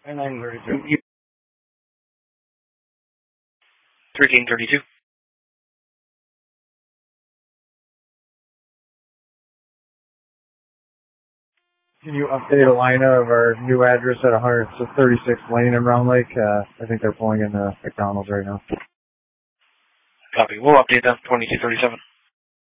And 932. 1332. Can you update Alina of our new address at 136 Lane in Round Lake? I think they're pulling in McDonald's right now. Copy. We'll update that. 2237.